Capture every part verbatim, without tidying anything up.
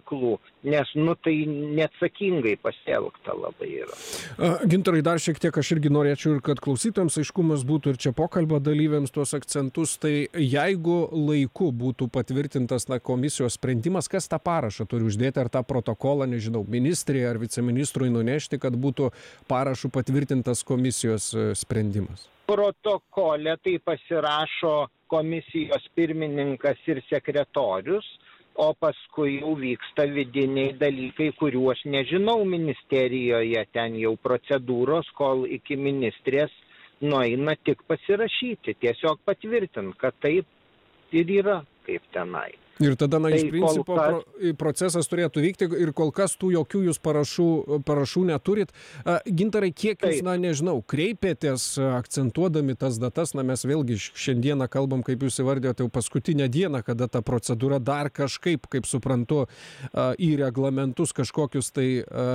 mokyklų, nes, nu, tai neatsakingai pasielgta labai yra. Gintarai, dar šiek tiek aš irgi norėčiau ir kad klausytojams aiškumas būtų ir čia pokalbio dalyviams tuos akcentus. Tai jeigu laiku būtų patvirtintas na, komisijos sprendimas, kas tą parašą turi uždėti, ar tą protokolą, nežinau, ministrė ar viceministrui nunešti, kad būtų parašų patvirtintas komisijos sprendimas? Protokole tai pasirašo komisijos pirmininkas ir sekretorius, o paskui jau vyksta vidiniai dalykai, kurių aš nežinau ministerijoje, ten jau procedūros, kol iki ministrės nueina tik pasirašyti, tiesiog patvirtint, kad taip ir yra kaip tenai. Ir tada, na, iš Tai principo, kol pro, procesas turėtų vykti ir kol kas tų jokių jūs parašų, parašų neturit. A, Gintarai, kiek jūs, Taip. na, nežinau, kreipėtės akcentuodami tas datas, na, mes vėlgi šiandieną kalbam, kaip jūs įvardėjote, jau paskutinę dieną, kada ta procedūra dar kažkaip, kaip suprantu, a, į reglamentus kažkokius tai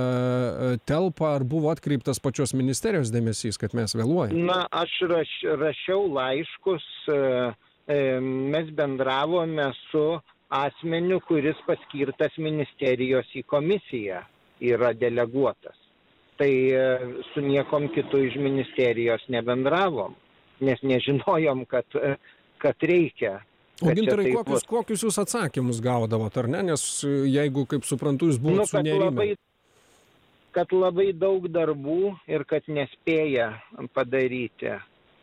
a, telpa, ar buvo atkreiptas pačios ministerijos dėmesys, kad mes vėluojame? Na, aš raš, rašiau laiškus, e, e, mes bendravome su asmeniu, kuris paskirtas ministerijos į komisiją yra deleguotas. Tai su niekom kitu iš ministerijos nebendravom, nes nežinojom, kad, kad reikia. O kad Gintarai, čia taip kokius, bus. kokius jūs atsakymus gaudavot, ar ne? Nes jeigu, kaip suprantu, jūs Nu, buvote kad sunerimę. labai, kad labai daug darbų ir kad nespėja padaryti.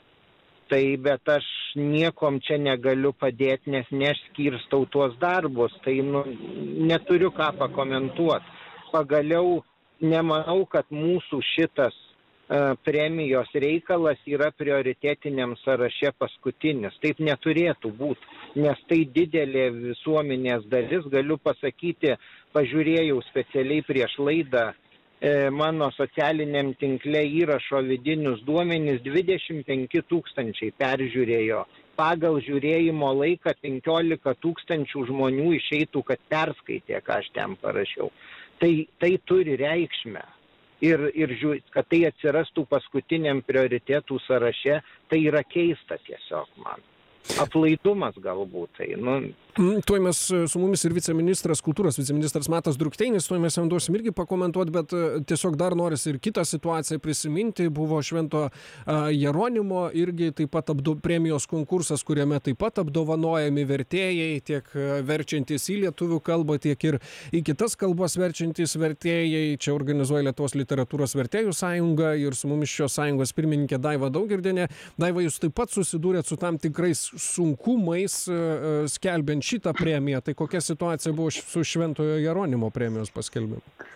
Tai bet aš niekom čia negaliu padėti, nes neskirstau tuos darbus, tai nu, neturiu ką pakomentuoti. Pagaliau nemanau, kad mūsų šitas e, premijos reikalas yra prioritetiniam sąraše paskutinis. Taip neturėtų būti, nes tai didelė visuomenės dalis, galiu pasakyti, pažiūrėjau specialiai prieš laidą, mano socialiniam tinkle įrašo vidinius duomenis, dvidešimt penki tūkstančiai peržiūrėjo. Pagal žiūrėjimo laiką penkiolika tūkstančių žmonių išeitų, kad perskaitė, ką aš ten parašiau. Tai, tai turi reikšmę. Ir, ir žiū, kad tai atsirastų paskutiniam prioritėtų sąraše, tai yra keista tiesiog man. Aplaidumas galbūt tai. Nu. Tuoj mes su mumis ir viceministras, kultūros viceministras Matas Drukteinis, tuoj mes jam duosim irgi pakomentuoti, bet tiesiog dar norisi ir kitą situaciją prisiminti. Buvo Švento Jeronimo irgi taip pat apdo, premijos konkursas, kuriame taip pat apdovanojami vertėjai, tiek verčiantys į lietuvių kalbą, tiek ir į kitas kalbas verčiantys vertėjai. Čia organizuoja Lietuvos literatūros vertėjų sąjunga ir su mumis šios sąjungos pirmininkė Daiva Daugirdienė. Daiva, jūs taip pat susidūrėt su tam tikrais sunkumais skelbiant šitą premiją. Tai kokia situacija buvo su Šventojo Jeronimo premijos paskelbimu?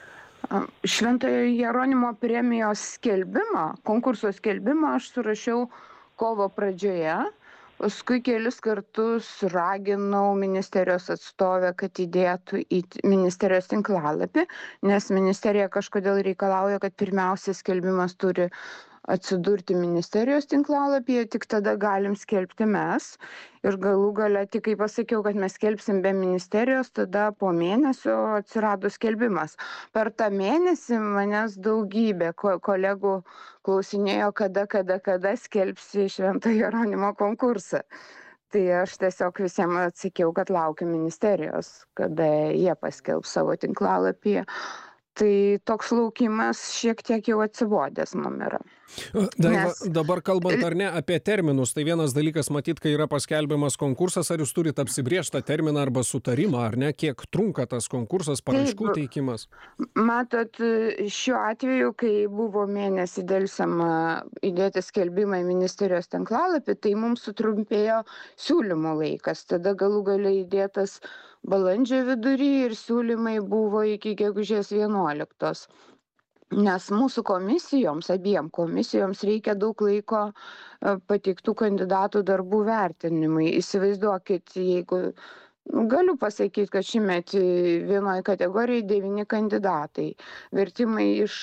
Šventojo Jeronimo premijos skelbimą, konkurso skelbimą aš surašiau kovo pradžioje. Paskui kelis kartus raginau ministerijos atstovę, kad įdėtų į ministerijos tinklalapį, nes ministerija kažkodėl reikalauja, kad pirmiausia skelbimas turi atsidurti ministerijos tinklalapyje, tik tada galim skelbti mes. Ir galų gale, tik kai pasakiau, kad mes skelbsim be ministerijos, tada po mėnesio atsirado skelbimas. Per tą mėnesį manęs daugybė kolegų klausinėjo, kada, kada, kada skelbsi Švento Jeronimo konkursą. Tai aš tiesiog visiems atsakiau, kad laukiu ministerijos, kada jie paskelbs savo tinklalapyje. Tai toks laukimas šiek tiek jau atsibodęs mum yra. Daiva, Nes... dabar kalbant ar ne apie terminus, tai vienas dalykas matyt, kai yra paskelbiamas konkursas, ar jūs turite apsibriežtą terminą arba sutarimą, ar ne, kiek trunka tas konkursas, paraiškų teikimas? Matot, šiuo atveju, kai buvo mėnesį dėlsiama įdėti skelbimą į ministerijos tinklalapį, tai mums sutrumpėjo siūlymo laikas. Tada galų gale įdėtas balandžio vidury ir siūlymai buvo iki gegužės vienuoliktos. Nes mūsų komisijoms, abiem komisijoms reikia daug laiko pateiktų kandidatų darbų vertinimui. Įsivaizduokit, jeigu galiu pasakyti, kad šįmet vienoje kategorijoje devyni kandidatai, vertimai iš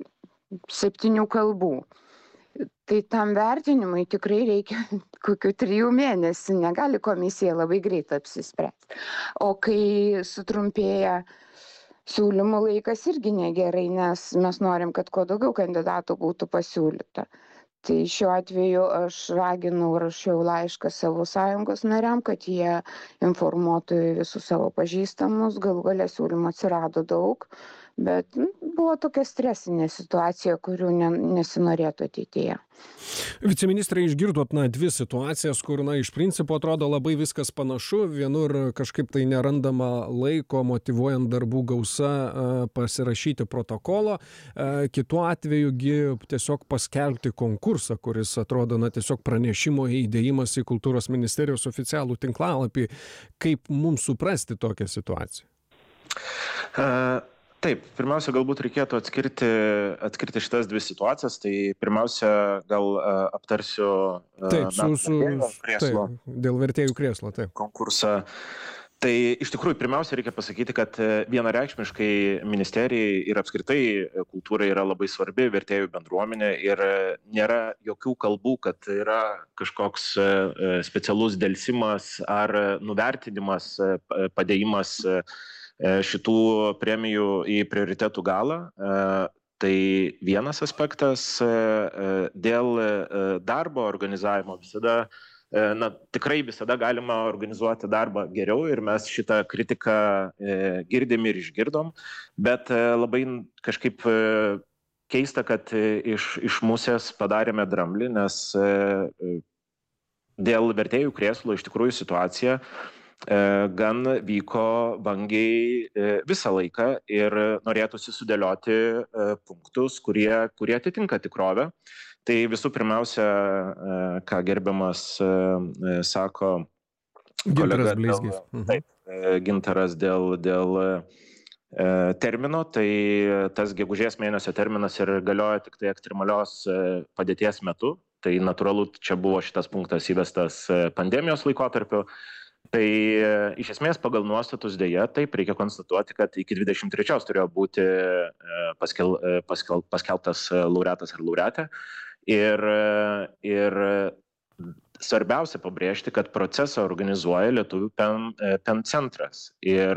septynių kalbų. Tai tam vertinimui tikrai reikia kokių trijų mėnesių, negali komisija labai greit apsispręsti. O kai sutrumpėja siūlymų laikas irgi negerai, nes mes norim, kad kuo daugiau kandidatų būtų pasiūlyta. Tai šiuo atveju aš raginau, rašiau laišką savo sąjungos nariam, kad jie informuotų visus savo pažįstamus, galų gale siūlymų atsirado daug, bet nu, buvo tokia stresinė situacija, kurių ne, nesinorėtų ateityje. Viceministrai, išgirdot na, dvi situacijas, kur na, iš principo atrodo labai viskas panašu, vienur kažkaip tai nerandama laiko, motyvuojant darbų gausa pasirašyti protokolo, kitu atvejugi tiesiog paskelbti konkursą, kuris atrodo na, tiesiog pranešimo įdėjimas į Kultūros ministerijos oficialų tinklalapį. Kaip mums suprasti tokią situaciją? Uh... Taip, pirmiausia, galbūt reikėtų atskirti, atskirti šitas dvi situacijas. Tai pirmiausia, gal uh, aptarsiu uh, taip, su, su, krėslo, taip, dėl vertėjų krėslo, taip. Konkursą. Tai iš tikrųjų, pirmiausia, reikia pasakyti, kad vienareikšmiškai ministerijai ir apskritai kultūrai yra labai svarbi vertėjų bendruomenė ir nėra jokių kalbų, kad yra kažkoks specialus delsimas ar nuvertinimas, padėjimas šitų premijų į prioritetų galą. Tai vienas aspektas. Dėl darbo organizavimo visada, na, tikrai visada galima organizuoti darbą geriau ir mes šitą kritiką girdim ir išgirdom, bet labai kažkaip keista, kad iš, iš musės padarėme dramblį, nes dėl vertėjų krėslo iš tikrųjų situacija gan vyko vangiai visą laiką ir norėtųsi sudėlioti punktus, kurie, kurie atitinka tikrovę. Tai visų pirmiausia, ką gerbiamas sako kolega dėl, taip, Gintaras dėl, dėl termino, tai tas gegužės mėnesio terminas ir galioja tik tai ekstremalios padėties metu. Tai natūralu, čia buvo šitas punktas įvestas pandemijos laikotarpiu. Tai iš esmės pagal nuostatus dėja, taip reikia konstatuoti, kad iki dvidešimt trečios turėjo būti paskel, paskel, paskelbtas laureatas ar laureatė. Ir, ir svarbiausia pabrėžti, kad procesą organizuoja Lietuvių pen, pen centras. Ir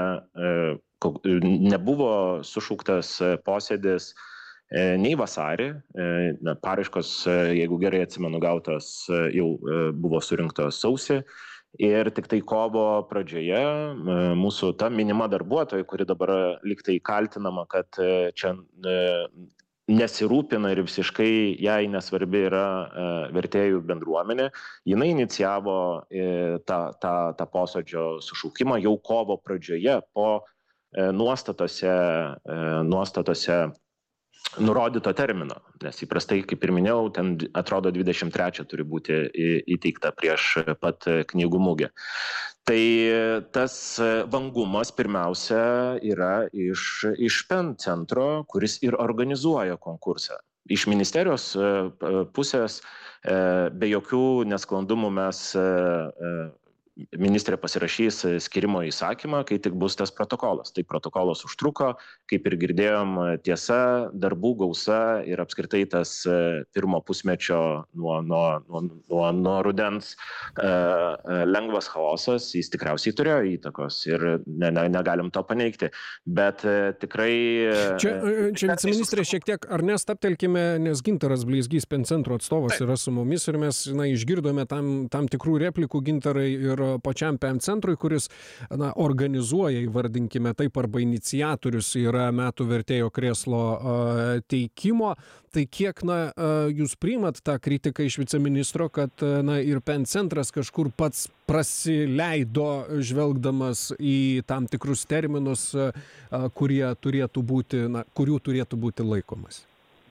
nebuvo sušauktas posėdis nei vasarį, paraiškos, jeigu gerai atsimenu, gautos jau buvo surinktos sausį. Ir tik tai kovo pradžioje mūsų ta minima darbuotoja, kuri dabar lyg tai kaltinama, kad čia nesirūpina ir visiškai jai nesvarbi yra vertėjų bendruomenė, jinai inicijavo tą, tą, tą posėdžio sušaukimą jau kovo pradžioje po nuostatose, nuostatose nurodyto termino, nes įprastai, kaip ir minėjau, ten atrodo dvidešimt trečią turi būti įteikta prieš pat knygų mugę. Tai tas vangumas pirmiausia yra iš, iš pen centro, kuris ir organizuoja konkursą. Iš ministerijos pusės be jokių nesklandumų mes ministrė pasirašys skirimo įsakymą, kai tik bus tas protokolas. Tai protokolas užtruko, kaip ir girdėjom, tiesa, darbų gausa ir apskritai tas pirmo pusmečio nuo, nuo, nuo, nuo, nuo rudens lengvas chaosas, jis tikriausiai turėjo įtakos ir ne, ne, negalim to paneigti. Bet tikrai... Čia, čia viceministrė, šiek tiek, ar nestabtelkime, nes Gintaras Bleizgys, pen centro atstovas, yra su mumis ir mes na, išgirdome tam, tam tikrų replikų Gintarai ir pačiam pen centrui, kuris na, organizuoja, įvardinkime taip, arba iniciatorius yra metų vertėjo krėslo uh, teikimo. Tai kiek na, uh, jūs priimat tą kritiką iš viceministro, kad uh, na, ir pen centras kažkur pats prasileido, žvelgdamas į tam tikrus terminus, uh, kurie turėtų būti, na, kurių turėtų būti laikomas?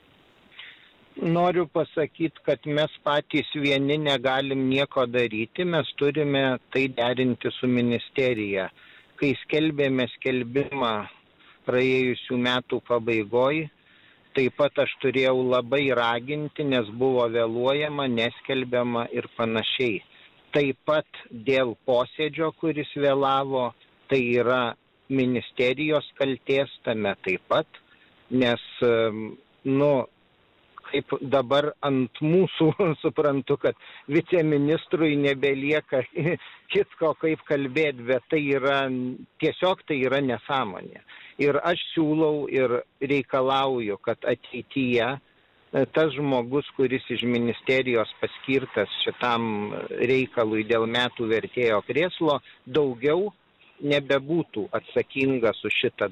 Noriu pasakyti, kad mes patys vieni negalim nieko daryti, mes turime tai derinti su ministerija. Kai skelbėme skelbimą praėjusių metų pabaigoj, taip pat aš turėjau labai raginti, nes buvo vėluojama, neskelbiama ir panašiai. Taip pat dėl posėdžio, kuris vėlavo, tai yra ministerijos kaltės tame taip pat, nes, nu, kaip dabar ant mūsų suprantu, kad viceministrui nebelieka kitko kaip kalbėti, bet tai yra, tiesiog tai yra nesąmonė. Ir aš siūlau ir reikalauju, kad ateityje tas žmogus, kuris iš ministerijos paskirtas šitam reikalui dėl metų vertėjo krėslo, daugiau nebebūtų atsakingas už šitą